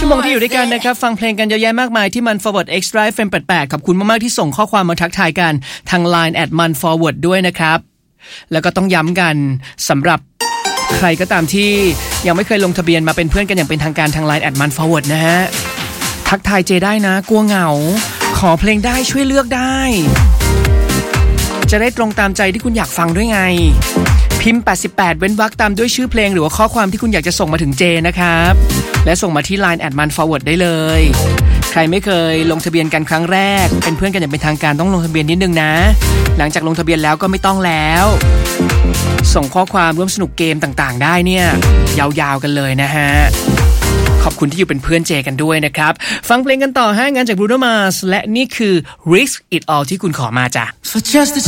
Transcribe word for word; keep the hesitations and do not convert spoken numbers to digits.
ชั่วโมงที่อยู่ด้วยกันนะครับฟังเพลงกันเยอะแยะมากมายที่มัน forward extra เอฟ เอ็ม แปดแปดขอบคุณมากๆที่ส่งข้อความมาทักทายกันทาง ไลน์ แอท มัน forward ด้วยนะครับแล้วก็ต้องย้ำกันสำหรับใครก็ตามที่ยังไม่เคยลงทะเบียนมาเป็นเพื่อนกันอย่างเป็นทางการทาง ไลน์ แอท มัน forward นะฮะทักทายเจได้นะกลัวเหงาขอเพลงได้ช่วยเลือกได้จะได้ตรงตามใจที่คุณอยากฟังด้วยไงพิมพ์แปดสิบแปดเว้นวรรคตามด้วยชื่อเพลงหรือว่าข้อความที่คุณอยากจะส่งมาถึงเจนะครับและส่งมาที่ ไลน์ แอท มัน forward ได้เลยใครไม่เคยลงทะเบียนกันครั้งแรกเป็นเพื่อนกันอย่างเป็นทางการต้องลงทะเบียนนิดนึงนะหลังจากลงทะเบียนแล้วก็ไม่ต้องแล้วส่งข้อความร่วมสนุกเกมต่างๆได้เนี่ยยาวๆกันเลยนะฮะขอบคุณที่อยู่เป็นเพื่อนเจกันด้วยนะครับฟังเพลงกันต่อฮะงานจาก Bruno Mars และนี่คือ Risk It All ที่คุณขอมาจ้ะ